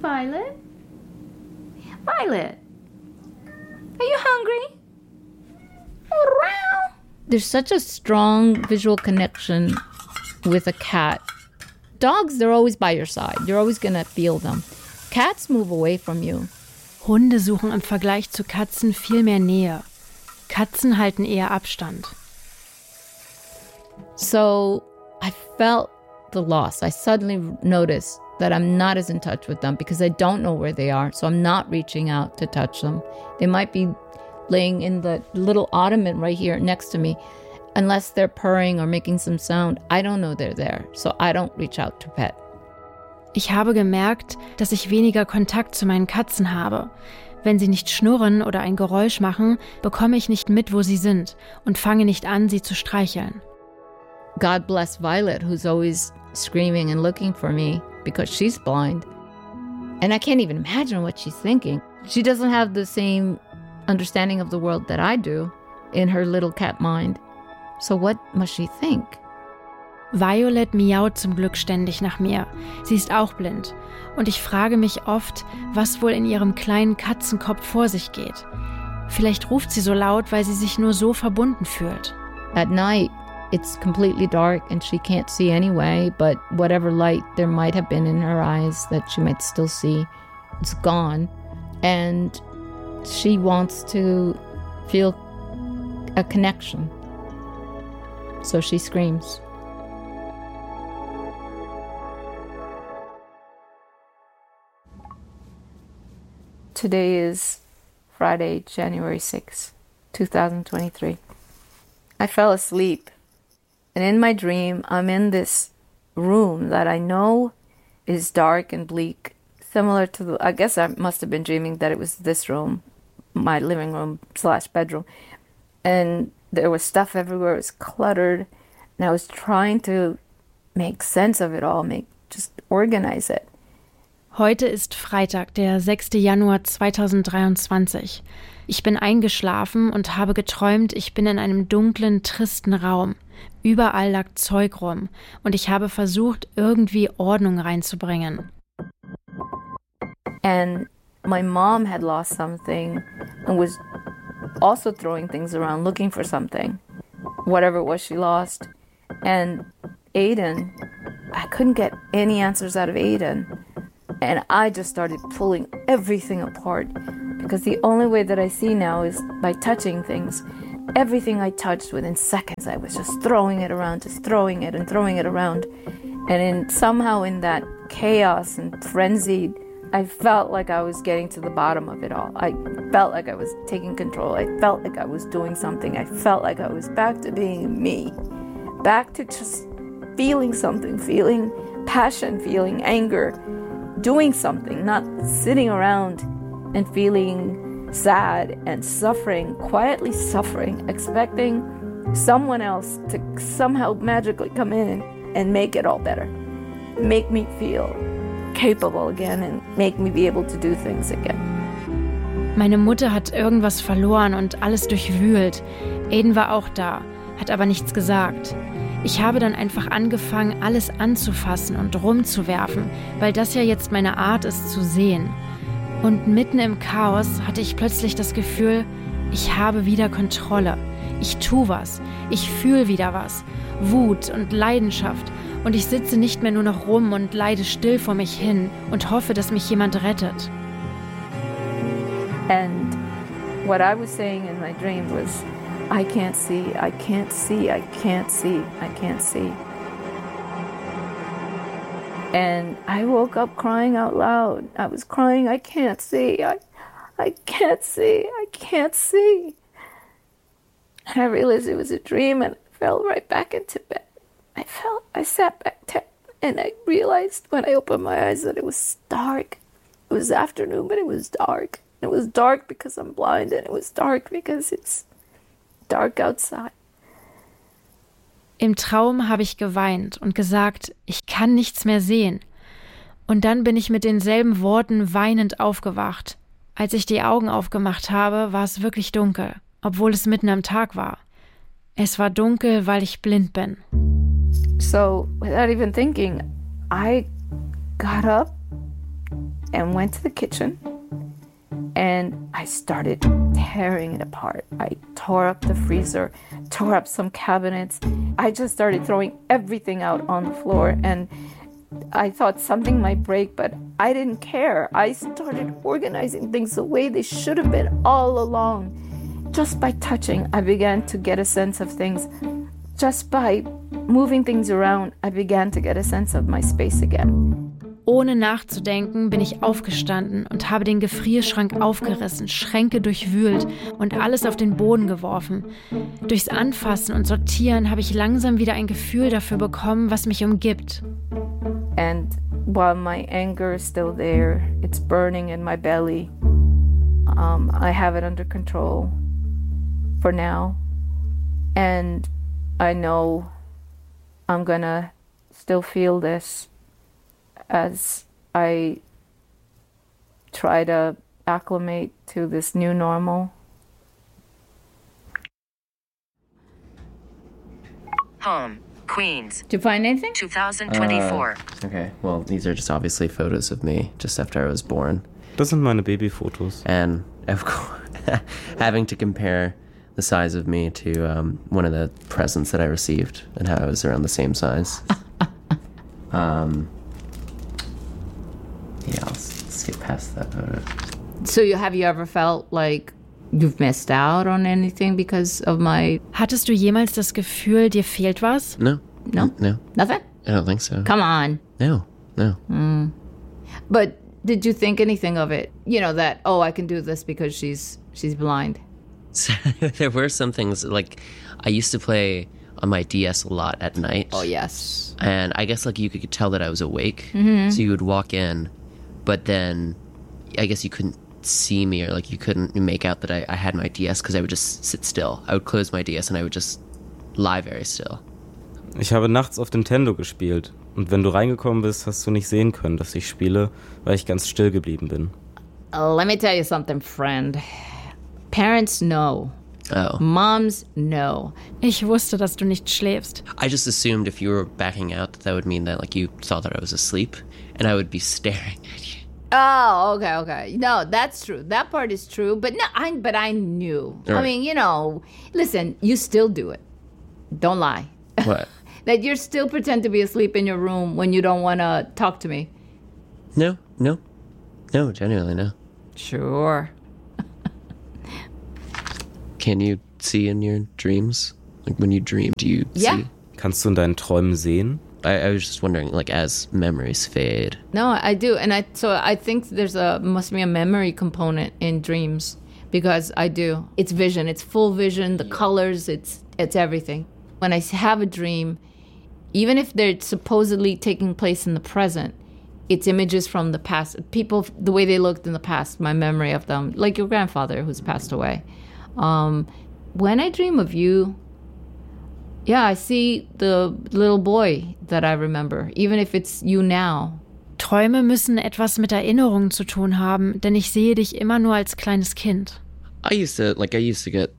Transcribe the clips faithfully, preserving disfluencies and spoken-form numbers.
Violet? Violet, are you hungry? There's such a strong visual connection with a cat. Dogs, they're always by your side. You're always gonna feel them. Cats move away from you. Hunde suchen im Vergleich zu Katzen viel mehr Nähe. Katzen halten eher Abstand. So I felt the loss. I suddenly noticed that I'm not as in touch with them because I don't know where they are. So I'm not reaching out to touch them. They might be laying in the little ottoman right here next to me. Unless they're purring or making some sound, I don't know they're there. So I don't reach out to pet. Ich habe gemerkt, dass ich weniger Kontakt zu meinen Katzen habe. Wenn sie nicht schnurren oder ein Geräusch machen, bekomme ich nicht mit, wo sie sind und fange nicht an, sie zu streicheln. God bless Violet, who's always screaming and looking for me because she's blind. And I can't even imagine what she's thinking. She doesn't have the same understanding of the world that I do in her little cat mind. So what must she think? Violet miaut zum Glück ständig nach mir. Sie ist auch blind. Und ich frage mich oft, was wohl in ihrem kleinen Katzenkopf vor sich geht. Vielleicht ruft sie so laut, weil sie sich nur so verbunden fühlt. At night, it's completely dark and she can't see anyway, but whatever light there might have been in her eyes that she might still see, it's gone. And she wants to feel a connection. So she screams. Today is Friday, January sixth, twenty twenty-three. I fell asleep, and in my dream, I'm in this room that I know is dark and bleak, similar to the, I guess I must have been dreaming that it was this room, my living room slash bedroom. And there was stuff everywhere, it was cluttered, and I was trying to make sense of it all, make just organize it. Heute ist Freitag, der sechster Januar zweitausenddreiundzwanzig. Ich bin eingeschlafen und habe geträumt, ich bin in einem dunklen, tristen Raum. Überall lag Zeug rum und ich habe versucht, irgendwie Ordnung reinzubringen. And my mom had lost something and was also throwing things around, looking for something, whatever it was she lost. And Aiden, I couldn't get any answers out of Aiden. And I just started pulling everything apart because the only way that I see now is by touching things. Everything I touched, within seconds, I was just throwing it around, just throwing it and throwing it around. And in somehow in that chaos and frenzy, I felt like I was getting to the bottom of it all. I felt like I was taking control. I felt like I was doing something. I felt like I was back to being me. Back to just feeling something, feeling passion, feeling anger. Doing something, not sitting around and feeling sad and suffering, quietly suffering, expecting someone else to somehow magically come in and make it all better, make me feel capable again and make me be able to do things again. Meine Mutter hat irgendwas verloren und alles durchwühlt. Aiden war auch da, hat aber nichts gesagt. Ich habe dann einfach angefangen, alles anzufassen und rumzuwerfen, weil das ja jetzt meine Art ist zu sehen. Und mitten im Chaos hatte ich plötzlich das Gefühl, ich habe wieder Kontrolle. Ich tue was, ich fühle wieder was. Wut und Leidenschaft. Und ich sitze nicht mehr nur noch rum und leide still vor mich hin und hoffe, dass mich jemand rettet. And what I was saying in my dream was, I can't see, I can't see, I can't see, I can't see. And I woke up crying out loud. I was crying, I can't see, I, I can't see, I can't see. And I realized it was a dream and I fell right back into bed. I felt, I sat back down and I realized when I opened my eyes that it was dark. It was afternoon, but it was dark. It was dark because I'm blind and it was dark because it's dark outside. Im Traum habe ich geweint und gesagt, ich kann nichts mehr sehen. Und dann bin ich mit denselben Worten weinend aufgewacht. Als ich die Augen aufgemacht habe, war es wirklich dunkel, obwohl es mitten am Tag war. Es war dunkel, weil ich blind bin. So, without even thinking, I got up and went to the kitchen and I started tearing it apart. I tore up the freezer, tore up some cabinets. I just started throwing everything out on the floor, and I thought something might break, but I didn't care. I started organizing things the way they should have been all along. Just by touching, I began to get a sense of things. Just by moving things around, I began to get a sense of my space again. Ohne nachzudenken bin ich aufgestanden und habe den Gefrierschrank aufgerissen, Schränke durchwühlt und alles auf den Boden geworfen. Durchs Anfassen und Sortieren habe ich langsam wieder ein Gefühl dafür bekommen, was mich umgibt. And while my anger is still there, it's burning in my belly. Um, I have it under control for now. And I know I'm gonna still feel this as I try to acclimate to this new normal. Home, Queens. Did you find anything? twenty twenty-four. Uh, okay, well, these are just obviously photos of me just after I was born. Das sind meine Babyfotos. And of course, having to compare the size of me to um, one of the presents that I received and how I was around the same size. um, yeah, let's, let's get past that photo. So you, have you ever felt like you've missed out on anything because of my... Hattest du jemals das Gefühl, dir fehlt was? No. No? No. Nothing? I don't think so. Come on. No. No. Mm. But did you think anything of it? You know, that, oh, I can do this because she's she's blind. So, there were some things, like, I used to play on my D S a lot at night. Oh, yes. And I guess, like, you could tell that I was awake. Mm-hmm. So you would walk in, but then I guess you couldn't see me, or, like, you couldn't make out that I, I had my D S because I would just sit still. I would close my D S and I would just lie very still. Ich habe nachts auf Nintendo gespielt. Und wenn du reingekommen bist, hast du nicht sehen können, dass ich spiele, weil ich ganz still geblieben bin. Uh, let me tell you something, friend. Parents know. Oh. Moms know. Ich wusste, dass du nicht schläfst. I just assumed if you were backing out, that, that would mean that, like, you thought that I was asleep, and I would be staring at you. Oh, okay, okay. No, that's true. That part is true. But no, I. But I knew. Right. I mean, you know, listen, you still do it. Don't lie. What? That you still pretend to be asleep in your room when you don't want to talk to me. No, no. No, genuinely, no. Sure. Can you see in your dreams? Like, when you dream, do you Yeah. see? Kannst du in deinen Träumen sehen? I, I was just wondering, like, as memories fade. No, I do. And I so I think there's a must be a memory component in dreams, because I do. It's vision. It's full vision, the colors, it's it's everything. When I have a dream, even if they're supposedly taking place in the present, it's images from the past. People, the way they looked in the past, my memory of them, like your grandfather who's passed away. Um, when I dream of you, yeah, I see the little boy that I remember, even if it's you now. Träume müssen etwas mit Erinnerungen zu tun haben, denn ich sehe dich immer nur als kleines Kind. I used to, like, I used to get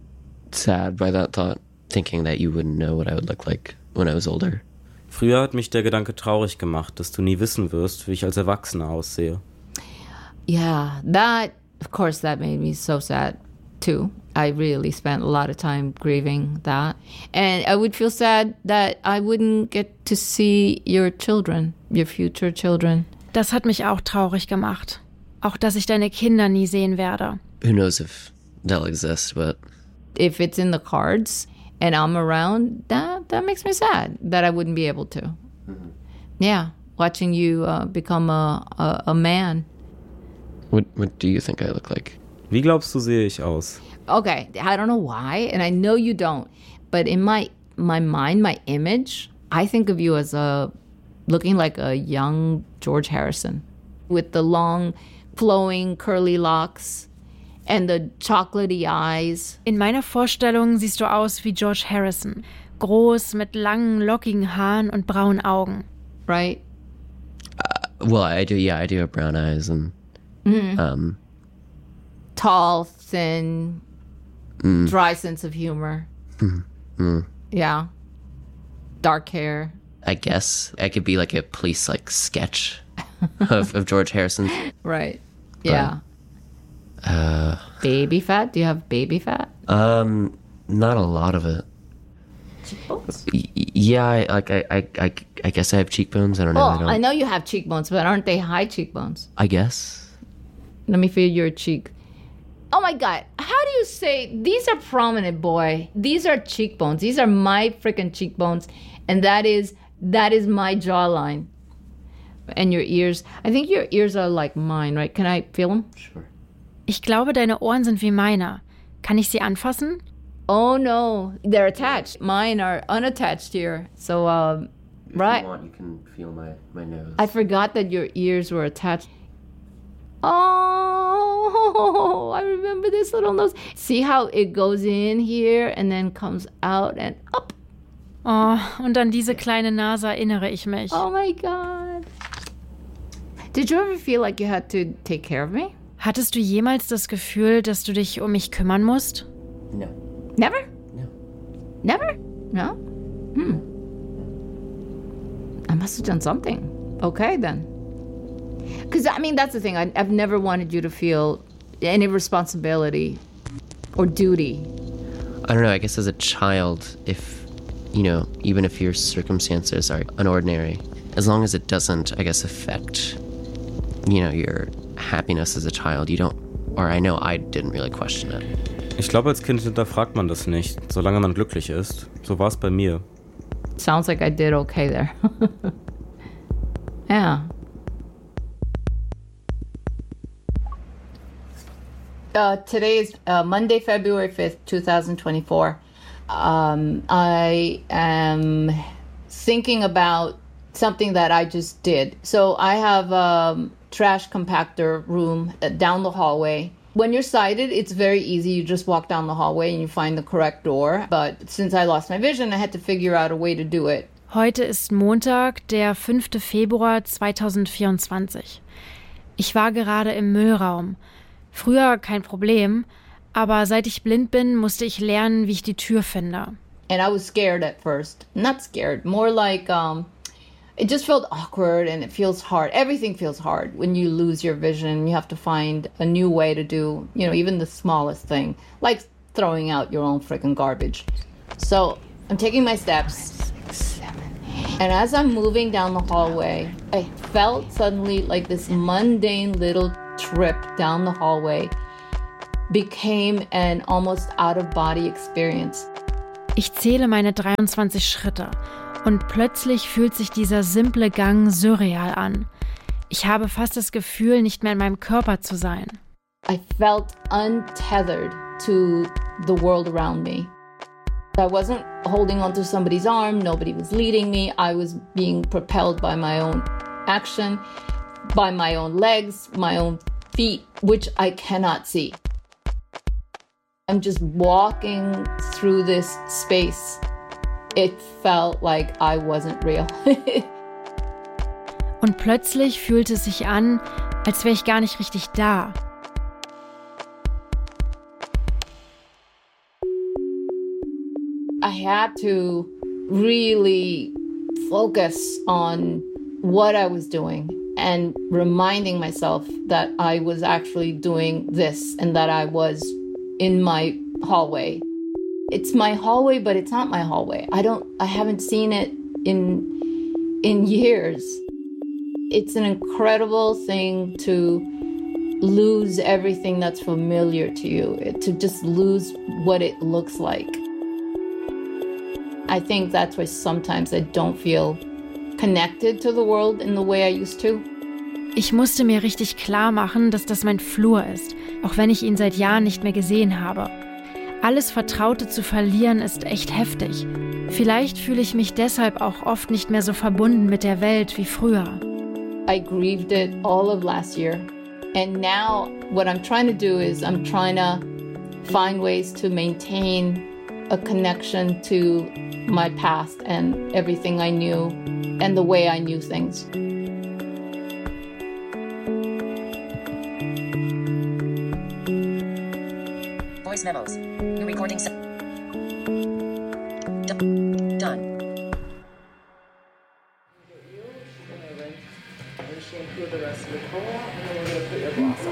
sad by that thought, thinking that you wouldn't know what I would look like when I was older. Früher hat mich der Gedanke traurig gemacht, dass du nie wissen wirst, wie ich als Erwachsener aussehe. Yeah, that, of course, that made me so sad, too. I really spent a lot of time grieving that. And I would feel sad that I wouldn't get to see your children, your future children. Das hat mich auch traurig gemacht. Auch, dass ich deine Kinder nie sehen werde. Who knows if they'll exist, but... If it's in the cards and I'm around, that that makes me sad that I wouldn't be able to. Mm-hmm. Yeah, watching you uh, become a, a, a man. What What do you think I look like? Wie glaubst du, sehe ich aus? Okay, I don't know why, and I know you don't, but in my my mind, my image, I think of you as a looking like a young George Harrison with the long, flowing, curly locks and the chocolatey eyes. In meiner Vorstellung siehst du aus wie George Harrison. Groß, mit langen, lockigen Haaren und braunen Augen. Right? Uh, well, I do, yeah, I do have brown eyes and... Mm-hmm. Um, Tall, thin, mm. dry sense of humor. Mm. Yeah. Dark hair. I guess I could be like a police, like, sketch of, of George Harrison's. Right. Yeah. Uh, baby fat? Do you have baby fat? Um, not a lot of it. Cheekbones? Y- yeah, I, like I, I, I, I guess I have cheekbones. I don't know. Well, I, don't, I know you have cheekbones, but aren't they high cheekbones? I guess. Let me feel your cheek. Oh my God. How do you say, these are prominent, boy. These are cheekbones. These are my freaking cheekbones. And that is, that is my jawline. And your ears. I think your ears are like mine, right? Can I feel them? Sure. Ich glaube, deine Ohren sind wie meine. Kann ich sie anfassen? Oh no, they're attached. Mine are unattached here. So, um, If right. you want, you can feel my, my nose. I forgot that your ears were attached. Oh, I remember this little nose. See how it goes in here and then comes out and up. Oh, und an diese kleine Nase erinnere ich mich. Oh my God. Did you ever feel like you had to take care of me? Hattest du jemals das Gefühl, dass du dich um mich kümmern musst? No. Never? No. Never? No? Hmm. I must have done something. Okay, then. Because, I mean, that's the thing. I, I've never wanted you to feel any responsibility or duty. I don't know. I guess as a child, if, you know, even if your circumstances are unordinary, as long as it doesn't, I guess, affect, you know, your happiness as a child, you don't, or I know I didn't really question it. Ich glaube, als Kind hinterfragt man das nicht, solange man glücklich ist. So war es bei mir. Sounds like I did okay there. Yeah. Uh, today is uh, Monday, February fifth, twenty twenty-four. Um, I am thinking about something that I just did. So I have a um, trash compactor room down the hallway. When you're sighted, it's very easy. You just walk down the hallway and you find the correct door. But since I lost my vision, I had to figure out a way to do it. Heute ist Montag, der fünfte Februar zweitausendvierundzwanzig. Ich war gerade im Müllraum. Früher kein Problem, aber seit ich blind bin, musste ich lernen, wie ich die Tür finde. And I was scared at first. Not scared, more like um, it just felt awkward and it feels hard. Everything feels hard when you lose your vision. You have to find a new way to do, you know, even the smallest thing, like throwing out your own freaking garbage. So I'm taking my steps. And as I'm moving down the hallway, I felt suddenly like this mundane little trip down the hallway became an almost out-of-body experience. Ich zähle meine dreiundzwanzig Schritte und plötzlich fühlt sich dieser simple Gang surreal an. Ich habe fast das Gefühl, nicht mehr in meinem Körper zu sein. I felt untethered to the world around me. I wasn't holding onto somebody's arm, nobody was leading me. I was being propelled by my own action, by my own legs, my own feet, which I cannot see. I'm just walking through this space. It felt like I wasn't real. Und plötzlich fühlte es sich an, als wäre ich gar nicht richtig da. I had to really focus on what I was doing and reminding myself that I was actually doing this and that I was in my hallway. It's my hallway, but it's not my hallway. I don't, I haven't seen it in, in years. It's an incredible thing to lose everything that's familiar to you, to just lose what it looks like. I think that's why sometimes I don't feel connected to the world in the way I used to. Ich musste mir richtig klar machen, dass das mein Flur ist, auch wenn ich ihn seit Jahren nicht mehr gesehen habe. Alles Vertraute zu verlieren ist echt heftig. Vielleicht fühle ich mich deshalb auch oft nicht mehr so verbunden mit der Welt wie früher. I grieved it all of last year. And now what I'm trying to do is I'm trying to find ways to maintain a connection to my past and everything I knew and the way I knew things. Voice memos. New recording set. D- done. the rest of the color out, and then we're going to put your gloss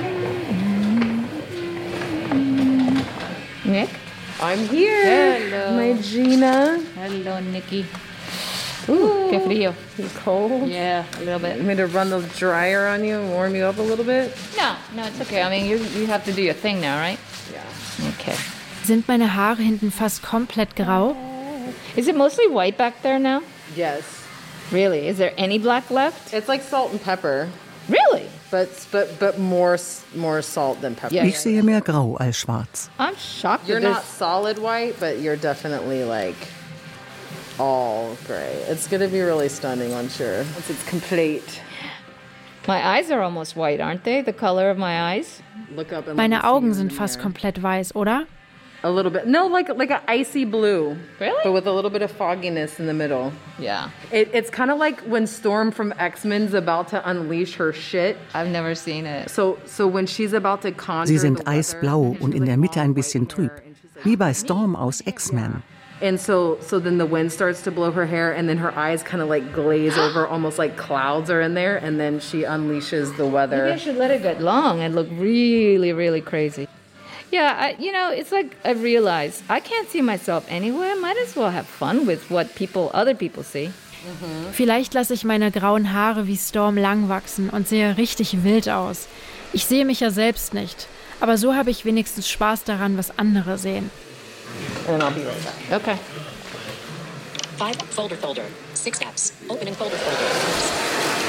on. Okay. Nick? I'm here. Hello. My Gina. Hello, Nikki. Ooh, qué frío. You cold? Yeah, a little bit. You want me to run the dryer on you and warm you up a little bit? No, no, it's okay. I mean, you you have to do your thing now, right? Yeah. Okay. Sind meine Haare hinten fast komplett grau? Is it mostly white back there now? Yes. Really? Is there any black left? It's like salt and pepper, Really? but but but more more salt than pepper. Yeah. Ich sehe mehr grau als schwarz. I'm shocked. You're that not solid white, but you're definitely like all gray. It's gonna be really stunning, I'm sure, once it's complete. My eyes are almost white, aren't they? The color of my eyes? Look up and Meine let me see Augen you sind in fast there. komplett weiß, oder? A little bit. No, like like an icy blue. Really? But with a little bit of fogginess in the middle. Yeah. It, it's kind of like when Storm from X-Men's about to unleash her shit. I've never seen it. So so when she's about to conquer Sie sind the weather, eisblau und in der Mitte ein bisschen trüb, wie bei Storm aus X-Men. And so so then the wind starts to blow her hair, and then her eyes kind of like glaze over, almost like clouds are in there, and then she unleashes the Maybe I weather. should let it get long and look really, really crazy. Yeah, I, you know, it's like I realized I can't see myself anywhere. I might as well have fun with what people, other people see. Vielleicht lasse ich meine grauen Haare wie Storm lang wachsen und sehe richtig wild aus. Ich sehe mich ja selbst nicht. Aber so habe ich wenigstens Spaß daran, was andere sehen. And I'll be right back. Okay. Five, folder folder. Six apps. Opening folder folder.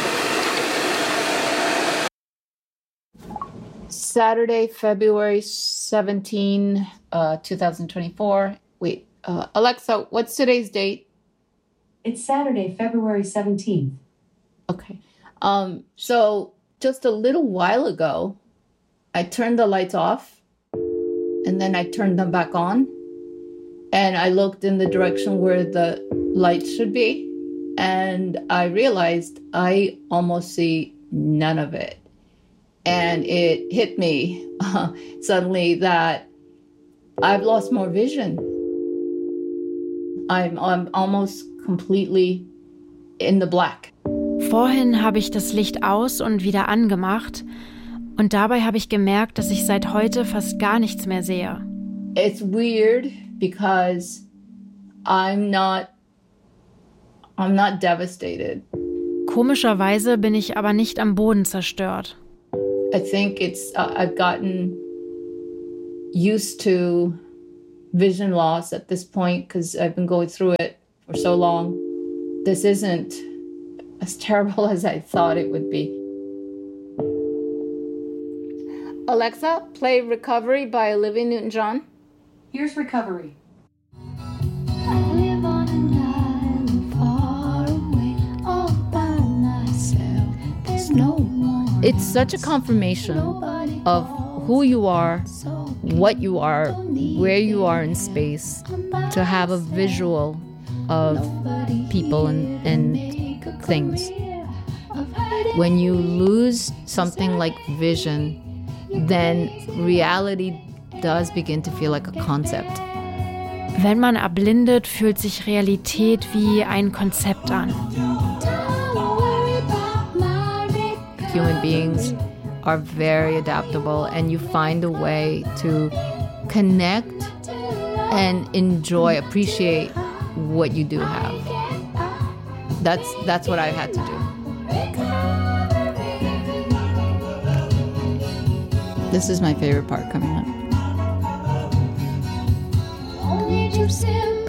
Saturday, February seventeenth, uh, twenty twenty-four. Wait, uh, Alexa, what's today's date? It's Saturday, February seventeenth. Okay. Um, so just a little while ago, I turned the lights off and then I turned them back on and I looked in the direction where the lights should be and I realized I almost see none of it. And it hit me uh, suddenly that I've lost more vision. I'm, I'm almost completely in the black. Vorhin habe ich das Licht aus und wieder angemacht. Und dabei habe ich gemerkt, dass ich seit heute fast gar nichts mehr sehe. It's weird because I'm not, I'm not devastated. Komischerweise bin ich aber nicht am Boden zerstört. I think it's, uh, I've gotten used to vision loss at this point because I've been going through it for so long. This isn't as terrible as I thought it would be. Alexa, play Recovery by Olivia Newton-John. Here's Recovery. It's such a confirmation of who you are, what you are, where you are in space, to have a visual of people and, and things. When you lose something like vision, then reality does begin to feel like a concept. Wenn man erblindet, fühlt sich Realität wie ein Konzept an. Human beings are very adaptable and you find a way to connect and enjoy, appreciate what you do have. That's that's what I've had to do. This is my favorite part coming up. Only you